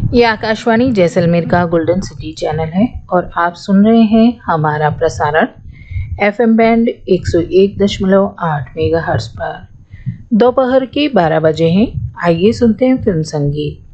ये आकाशवाणी जैसलमेर का golden city channel है और आप सुन रहे हैं हमारा प्रसारण एफएम बैंड 101.8 मेगाहर्ट्ज पर। दोपहर के 12 बजे हैं। आइए सुनते हैं फिल्म संगीत।